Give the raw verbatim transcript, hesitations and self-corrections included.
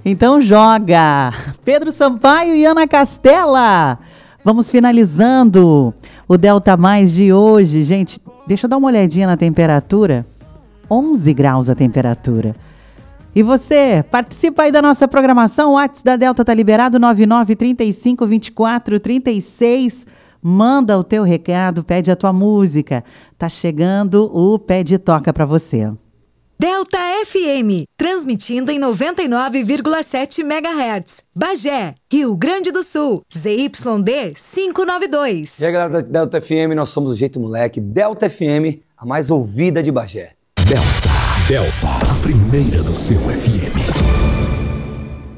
Então joga! Pedro Sampaio e Ana Castela. Vamos finalizando o Delta Mais de hoje. Gente, deixa eu dar uma olhadinha na temperatura. onze graus a temperatura. E você, participa aí da nossa programação. O WhatsApp da Delta tá liberado, nove nove três cinco, vinte e quatro, trinta e seis. Manda o teu recado, pede a tua música. Tá chegando o Pede Toca pra você. Delta F M, transmitindo em noventa e nove vírgula sete megahertz. Bagé, Rio Grande do Sul, Z Y D quinhentos e noventa e dois. E aí, galera da Delta F M, nós somos o Jeito Moleque. Delta F M, a mais ouvida de Bagé. Delta, Delta, a primeira do seu F M.